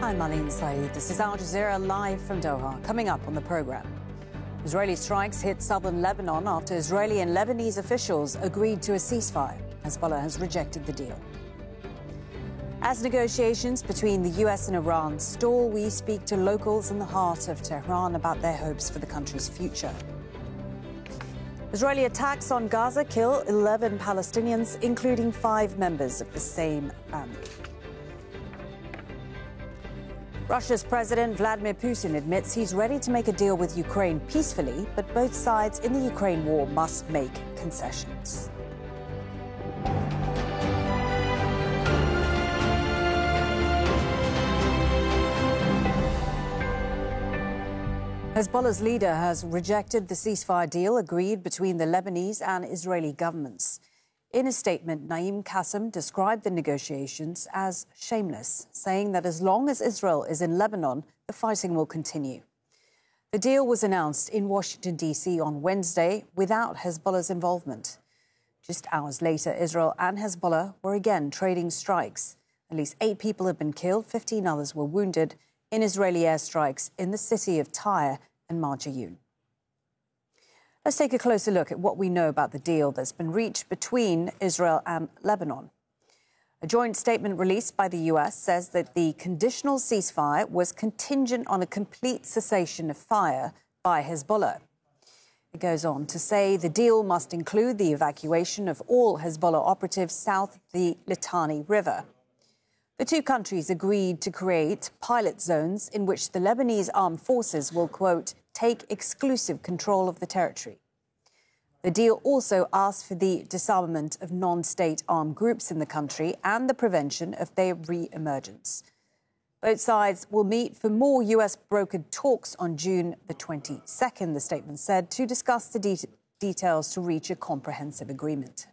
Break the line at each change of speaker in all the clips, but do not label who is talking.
I'm Marlene Saeed. This is Al Jazeera live from Doha. Coming up on the program, Israeli strikes hit southern Lebanon after Israeli and Lebanese officials agreed to a ceasefire. Hezbollah has rejected the deal. As negotiations between the US and Iran stall, we speak to locals in the heart of Tehran about their hopes for the country's future. Israeli attacks on Gaza kill 11 Palestinians, including 5 members of the same family. Russia's President Vladimir Putin admits he's ready to make a deal with Ukraine peacefully, but both sides in the Ukraine war must make concessions. Hezbollah's leader has rejected the ceasefire deal agreed between the Lebanese and Israeli governments. In a statement, Naim Qassem described the negotiations as shameless, saying that as long as Israel is in Lebanon, the fighting will continue. The deal was announced in Washington, D.C. on Wednesday without Hezbollah's involvement. Just hours later, Israel and Hezbollah were again trading strikes. At least 8 people have been killed, 15 others were wounded in Israeli airstrikes in the city of Tyre and Marjayoun. Let's take a closer look at what we know about the deal that's been reached between Israel and Lebanon. A joint statement released by the US says that the conditional ceasefire was contingent on a complete cessation of fire by Hezbollah. It goes on to say the deal must include the evacuation of all Hezbollah operatives south of the Litani River. The two countries agreed to create pilot zones in which the Lebanese armed forces will, quote, take exclusive control of the territory. The deal also asked for the disarmament of non-state armed groups in the country and the prevention of their re-emergence. Both sides will meet for more US-brokered talks on June the 22nd, the statement said, to discuss the details to reach a comprehensive agreement.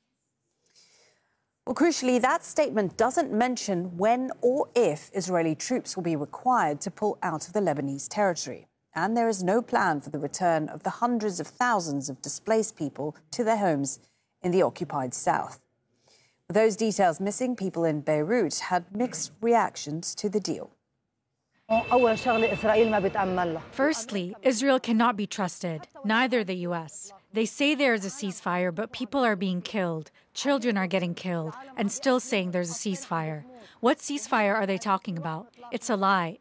Well, crucially, that statement doesn't mention when or if Israeli troops will be required to pull out of the Lebanese territory. And there is no plan for the return of the hundreds of thousands of displaced people to their homes in the occupied south. With those details missing, people in Beirut had mixed reactions to the deal.
Firstly, Israel cannot be trusted, neither the U.S. They say there is a ceasefire, but people are being killed. Children are getting killed, and still saying there's a ceasefire. What ceasefire are they talking about? It's a lie.